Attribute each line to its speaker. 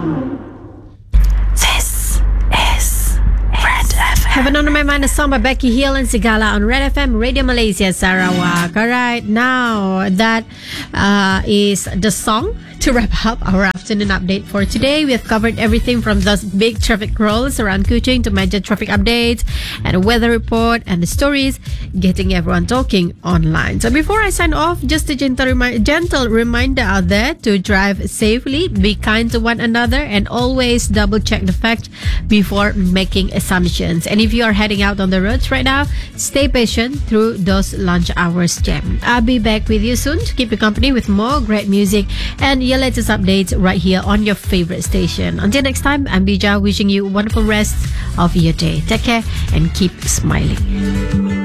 Speaker 1: This is Red FM. Heaven on My Mind, a song by Becky Hill and Sigala on Red FM, Radio Malaysia, Sarawak. All right, now that is the song to wrap up our afternoon update for today. We have covered everything from those big traffic rolls around Kuching to major traffic updates and a weather report and the stories getting everyone talking online. So before I sign off, just a gentle reminder out there to drive safely, be kind to one another, and always double check the facts before making assumptions. And if you are heading out on the roads right now, stay patient through those lunch hours jam. I'll be back with you soon to keep you company with more great music and your latest updates right here on your favorite station. Until next time, I'm Bija, wishing you a wonderful rest of your day. Take care and keep smiling.